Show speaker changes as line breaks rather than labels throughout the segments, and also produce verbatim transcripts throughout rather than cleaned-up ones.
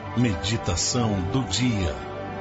Meditação do dia.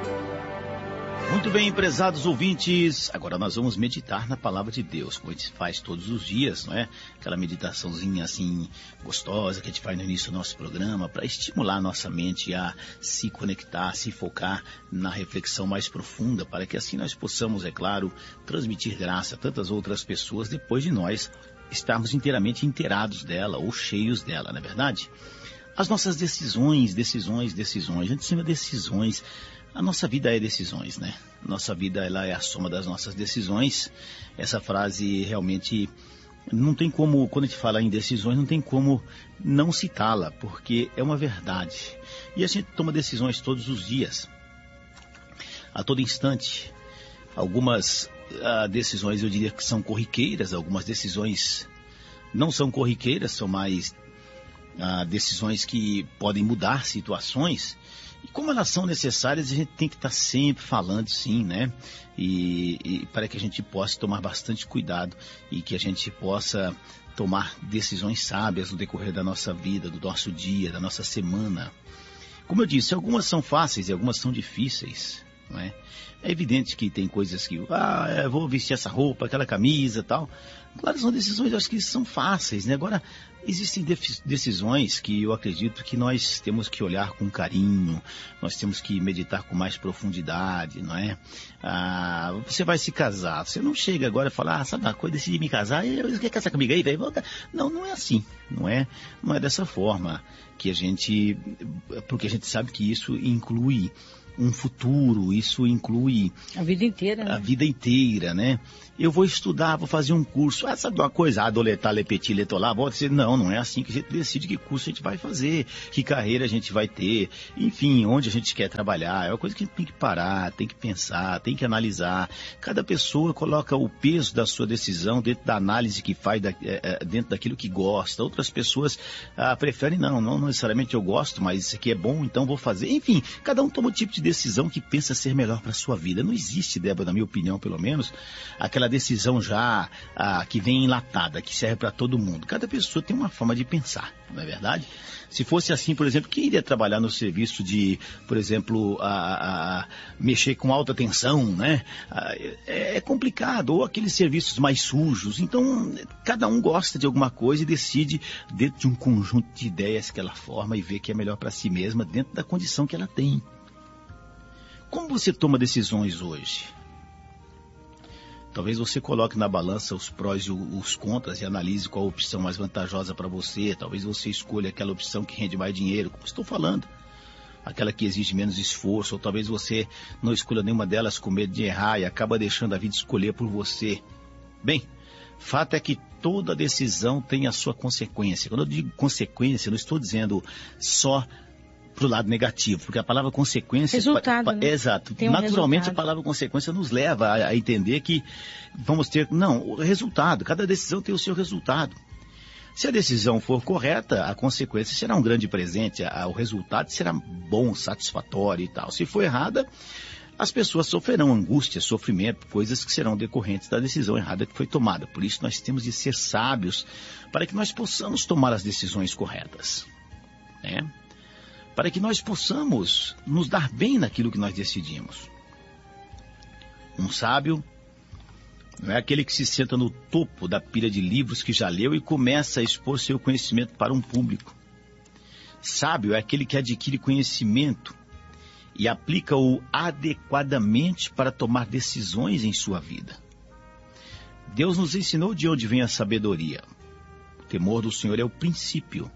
Muito bem, prezados ouvintes, agora nós vamos meditar na Palavra de Deus, como a gente faz todos os dias, não é? Aquela meditaçãozinha assim, gostosa, que a gente faz no início do nosso programa, para estimular a nossa mente a se conectar, se focar na reflexão mais profunda, para que assim nós possamos, é claro, transmitir graça a tantas outras pessoas depois de nós estarmos inteiramente inteirados dela ou cheios dela, não é verdade? As nossas decisões, decisões, decisões, a gente chama decisões. A nossa vida é decisões, né? Nossa vida, ela é a soma das nossas decisões. Essa frase realmente não tem como, quando a gente fala em decisões, não tem como não citá-la, porque é uma verdade. E a gente toma decisões todos os dias, a todo instante. Algumas ah, decisões eu diria que são corriqueiras, algumas decisões não são corriqueiras, são mais ah, decisões que podem mudar situações. E como elas são necessárias, a gente tem que estar sempre falando, sim, né? E, e para que a gente possa tomar bastante cuidado e que a gente possa tomar decisões sábias no decorrer da nossa vida, do nosso dia, da nossa semana. Como eu disse, algumas são fáceis e algumas são difíceis, não é? É evidente que tem coisas que, ah, eu vou vestir essa roupa, aquela camisa e tal. Claro, são decisões, eu acho que são fáceis, né? Agora, existem decisões que eu acredito que nós temos que olhar com carinho, nós temos que meditar com mais profundidade, não é? Ah, você vai se casar, você não chega agora e fala, ah, sabe uma coisa, decidi me casar, eu quer casar comigo aí, velho? Não, não é assim, não é? Não é dessa forma que a gente, porque a gente sabe que isso inclui um futuro, isso inclui
a vida inteira, né?
A vida inteira, né? Eu vou estudar, vou fazer um curso. Ah, sabe uma coisa? Adoletar, lepetir, letolar, vou dizer, não, não é assim que a gente decide que curso a gente vai fazer, que carreira a gente vai ter, enfim, onde a gente quer trabalhar. É uma coisa que a gente tem que parar, tem que pensar, tem que analisar. Cada pessoa coloca o peso da sua decisão dentro da análise que faz, da, é, dentro daquilo que gosta. Outras pessoas ah, preferem, não, não necessariamente eu gosto, mas isso aqui é bom, então vou fazer. Enfim, cada um toma o tipo de decisão que pensa ser melhor para a sua vida. Não existe, Débora, na minha opinião, pelo menos, aquela decisão já ah, que vem enlatada, que serve para todo mundo. Cada pessoa tem uma forma de pensar, não é verdade? Se fosse assim, por exemplo, quem iria trabalhar no serviço de, por exemplo, a, a mexer com alta tensão, né? Ah, é, é complicado, ou aqueles serviços mais sujos. Então, cada um gosta de alguma coisa e decide dentro de um conjunto de ideias que ela forma e vê que é melhor para si mesma dentro da condição que ela tem. Como você toma decisões hoje? Talvez você coloque na balança os prós e os contras e analise qual a opção mais vantajosa para você. Talvez você escolha aquela opção que rende mais dinheiro, como estou falando. Aquela que exige menos esforço, ou talvez você não escolha nenhuma delas com medo de errar e acaba deixando a vida escolher por você. Bem, fato é que toda decisão tem a sua consequência. Quando eu digo consequência, não estou dizendo só para o lado negativo, porque a palavra consequência...
Resultado,
pa, pa,
né?
Exato.
Tem um
Naturalmente,
resultado.
A palavra consequência nos leva a, a entender que vamos ter... Não, o resultado. Cada decisão tem o seu resultado. Se a decisão for correta, a consequência será um grande presente, a, o resultado será bom, satisfatório e tal. Se for errada, as pessoas sofrerão angústia, sofrimento, coisas que serão decorrentes da decisão errada que foi tomada. Por isso, nós temos de ser sábios para que nós possamos tomar as decisões corretas, né? Para que nós possamos nos dar bem naquilo que nós decidimos. Um sábio não é aquele que se senta no topo da pilha de livros que já leu e começa a expor seu conhecimento para um público. Sábio é aquele que adquire conhecimento e aplica-o adequadamente para tomar decisões em sua vida. Deus nos ensinou de onde vem a sabedoria. O temor do Senhor é o princípio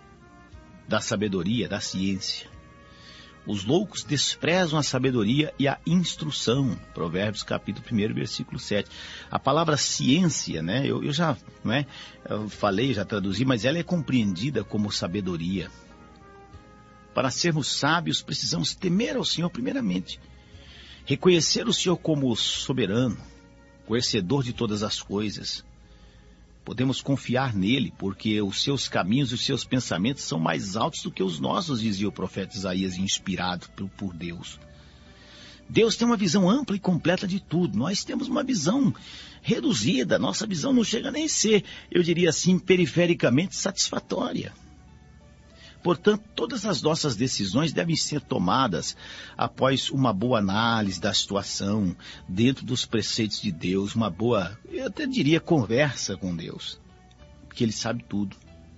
da sabedoria, da ciência. Os loucos desprezam a sabedoria e a instrução. Provérbios capítulo primeiro, versículo sete. A palavra ciência, né? Eu, eu já não é, eu falei, já traduzi, mas ela é compreendida como sabedoria. Para sermos sábios, precisamos temer ao Senhor primeiramente. Reconhecer o Senhor como soberano, conhecedor de todas as coisas. Podemos confiar nele, porque os seus caminhos e os seus pensamentos são mais altos do que os nossos, dizia o profeta Isaías, inspirado por, por Deus. Deus tem uma visão ampla e completa de tudo. Nós temos uma visão reduzida. Nossa visão não chega nem a ser, eu diria assim, perifericamente satisfatória. Portanto, todas as nossas decisões devem ser tomadas após uma boa análise da situação, dentro dos preceitos de Deus, uma boa, eu até diria, conversa com Deus, porque Ele sabe tudo.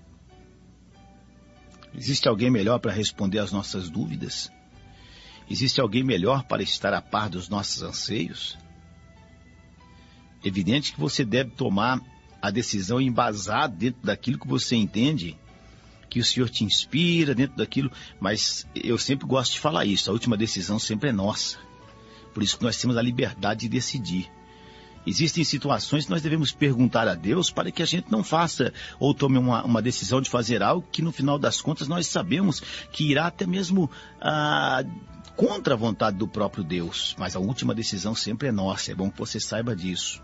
Existe alguém melhor para responder às nossas dúvidas? Existe alguém melhor para estar a par dos nossos anseios? Evidente que você deve tomar a decisão embasada dentro daquilo que você entende, que o Senhor te inspira dentro daquilo, mas eu sempre gosto de falar isso, a última decisão sempre é nossa. Por isso que nós temos a liberdade de decidir. Existem situações que nós devemos perguntar a Deus para que a gente não faça ou tome uma, uma decisão de fazer algo que no final das contas nós sabemos que irá até mesmo ah, contra a vontade do próprio Deus. Mas a última decisão sempre é nossa, é bom que você saiba disso.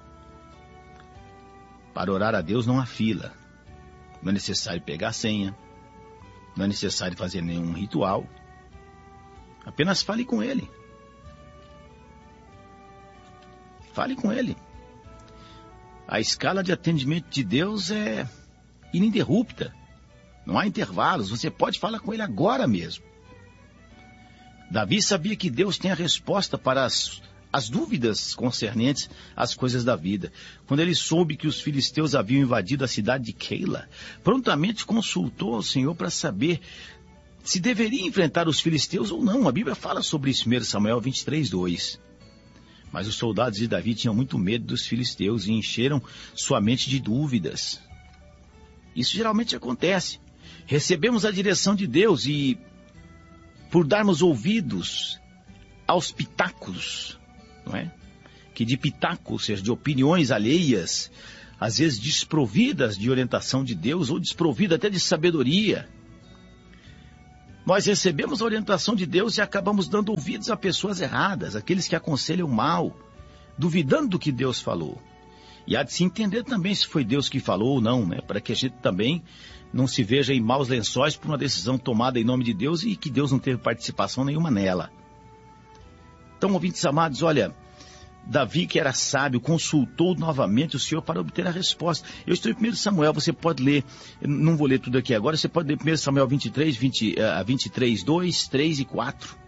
Para orar a Deus não há fila, não é necessário pegar a senha, não é necessário fazer nenhum ritual, apenas fale com Ele. Fale com Ele. A escala de atendimento de Deus é ininterrupta. Não há intervalos. Você pode falar com Ele agora mesmo. Davi sabia que Deus tem a resposta para as, as dúvidas concernentes às coisas da vida. Quando ele soube que os filisteus haviam invadido a cidade de Keila, prontamente consultou ao Senhor para saber se deveria enfrentar os filisteus ou não. A Bíblia fala sobre isso em primeiro Samuel vinte e três, dois. Mas os soldados de Davi tinham muito medo dos filisteus e encheram sua mente de dúvidas. Isso geralmente acontece. Recebemos a direção de Deus e, por darmos ouvidos aos pitacos, não é? Que de pitaco, ou seja, de opiniões alheias, às vezes desprovidas de orientação de Deus ou desprovidas até de sabedoria, nós recebemos a orientação de Deus e acabamos dando ouvidos a pessoas erradas, aqueles que aconselham mal, duvidando do que Deus falou. E há de se entender também se foi Deus que falou ou não, né? Para que a gente também não se veja em maus lençóis por uma decisão tomada em nome de Deus e que Deus não teve participação nenhuma nela. Então, ouvintes amados, olha, Davi, que era sábio, consultou novamente o Senhor para obter a resposta. Eu estou em primeiro Samuel, você pode ler, não vou ler tudo aqui agora, você pode ler primeiro Samuel vinte e três, vinte, uh, vinte e três, dois, três e quatro.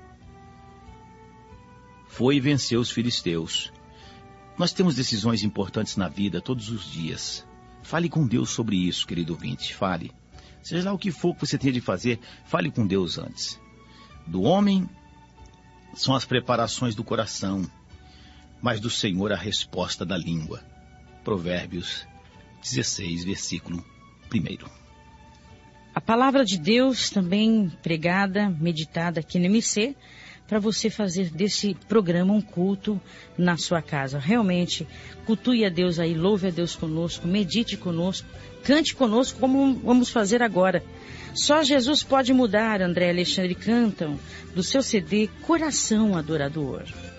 Foi e venceu os filisteus. Nós temos decisões importantes na vida todos os dias. Fale com Deus sobre isso, querido ouvinte, fale. Seja lá o que for que você tenha de fazer, fale com Deus antes. Do homem são as preparações do coração, mas do Senhor a resposta da língua. Provérbios dezesseis, versículo um.
A palavra de Deus também pregada, meditada aqui no M C, para você fazer desse programa um culto na sua casa. Realmente, cultue a Deus aí, louve a Deus conosco, medite conosco, cante conosco como vamos fazer agora. Só Jesus pode mudar, André e Alexandre cantam do seu C D Coração Adorador.